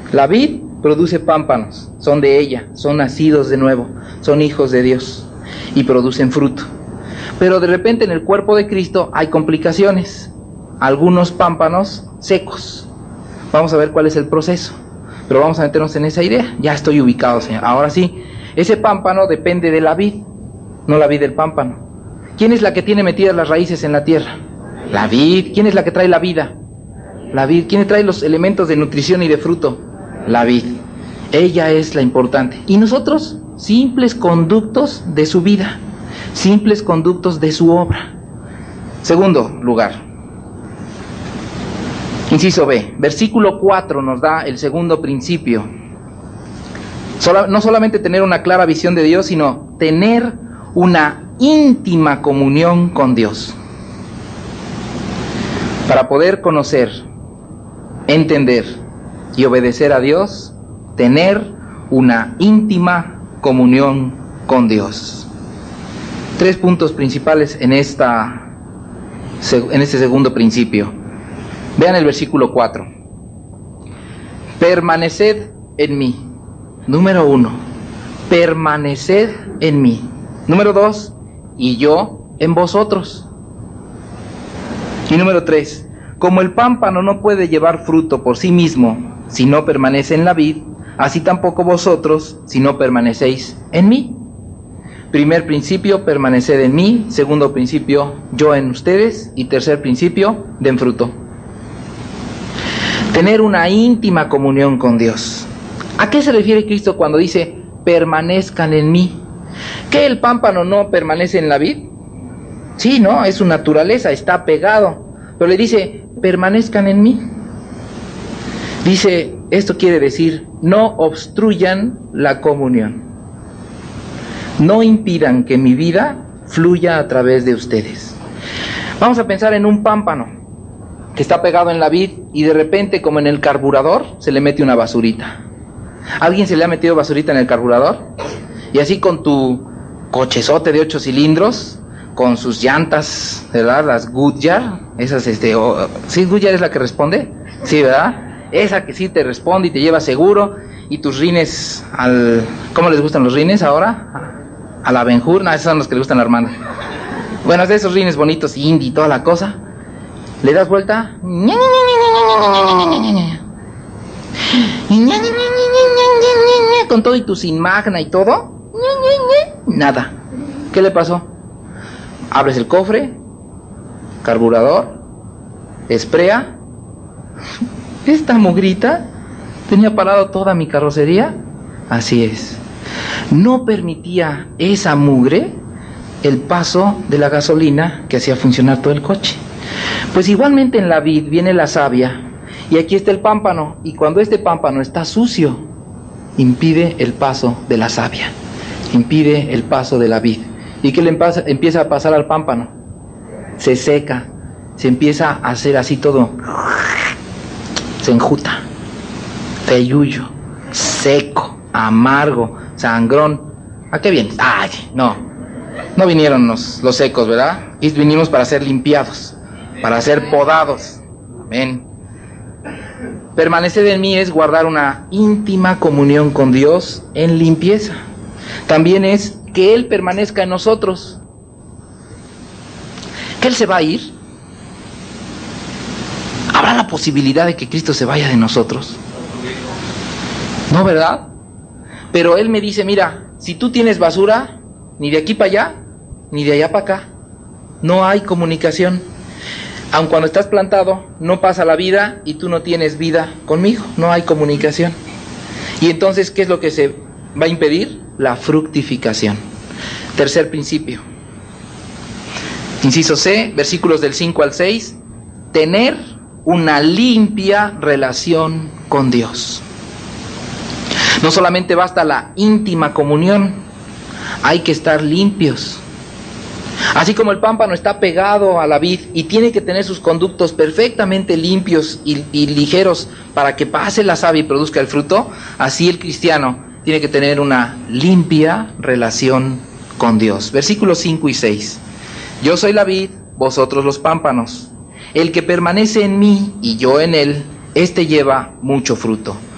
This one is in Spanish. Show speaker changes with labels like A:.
A: La vid produce pámpanos, son de ella, son nacidos de nuevo, son hijos de Dios y producen fruto. Pero de repente en el cuerpo de Cristo hay complicaciones, algunos pámpanos secos. Vamos a ver cuál es el proceso, pero vamos a meternos en esa idea. Ya estoy ubicado, Señor. Ahora sí, ese pámpano depende de la vid, no la vid del pámpano. ¿Quién es la que tiene metidas las raíces en la tierra? La vid. ¿Quién es la que trae la vida? La vid. ¿Quién trae los elementos de nutrición y de fruto? La vid. Ella es la importante. Y nosotros, simples conductos de su vida, simples conductos de su obra. Segundo lugar, inciso B, versículo 4 nos da el segundo principio. No solamente tener una clara visión de Dios, sino tener una íntima comunión con Dios. Para poder conocer, entender y obedecer a Dios, tener una íntima comunión con Dios. 3 puntos principales en este segundo principio. Vean el versículo 4. Permaneced en mí. Número 1, permaneced en mí. Número 2, y yo en vosotros. Y número 3, como el pámpano no puede llevar fruto por sí mismo si no permanece en la vid, así tampoco vosotros si no permanecéis en mí. Primer principio, permaneced en mí. Segundo principio, yo en ustedes. Y tercer principio, den fruto. Tener una íntima comunión con Dios. ¿A qué se refiere Cristo cuando dice permanezcan en mí? ¿Que el pámpano no permanece en la vid? Sí, no, es su naturaleza, está pegado. Pero le dice permanezcan en mí. Dice, esto quiere decir, no obstruyan la comunión. No impidan que mi vida fluya a través de ustedes. Vamos a pensar en un pámpano que está pegado en la vid y de repente, como en el carburador, se le mete una basurita. ¿Alguien se le ha metido basurita en el carburador? Y así con tu cochezote de 8 cilindros, con sus llantas, ¿verdad? Las Goodyear, esas ¿sí Goodyear es la que responde? Sí, ¿verdad? Esa que sí te responde y te lleva seguro, y tus rines ¿cómo les gustan los rines ahora? A la Ben-Hur, no, esos son los que le gustan a Armando. Bueno, es de esos rines bonitos, indie y toda la cosa. Le das vuelta, con todo y tu sin magna y todo, nada. ¿Qué le pasó? Abres el cofre, carburador, esprea. Esta mugrita tenía parado toda mi carrocería. Así es. No permitía esa mugre el paso de la gasolina que hacía funcionar todo el coche. Pues igualmente en la vid viene la savia y aquí está el pámpano, y cuando este pámpano está sucio, impide el paso de la savia, impide el paso de la vid. ¿Y qué le empieza a pasar al pámpano? Se seca, se empieza a hacer así todo, se enjuta, feyuyo, seco, amargo, sangrón. ¿A qué vienes? Ay, no vinieron los secos, ¿verdad? Y vinimos para ser limpiados, para ser podados. Amén. Permanecer en mí es guardar una íntima comunión con Dios en limpieza. También es que Él permanezca en nosotros. ¿Que Él se va a ir? ¿Habrá la posibilidad de que Cristo se vaya de nosotros? No, ¿verdad? Pero Él me dice, mira, si tú tienes basura, ni de aquí para allá, ni de allá para acá. No hay comunicación. Aun cuando estás plantado, no pasa la vida y tú no tienes vida conmigo. No hay comunicación. Y entonces, ¿qué es lo que se va a impedir? La fructificación. Tercer principio. Inciso C, versículos del 5 al 6. Tener una limpia relación con Dios. No solamente basta la íntima comunión, hay que estar limpios. Así como el pámpano está pegado a la vid y tiene que tener sus conductos perfectamente limpios y ligeros para que pase la savia y produzca el fruto, así el cristiano tiene que tener una limpia relación con Dios. Versículos 5 y 6. Yo soy la vid, vosotros los pámpanos. El que permanece en mí y yo en él, éste lleva mucho fruto,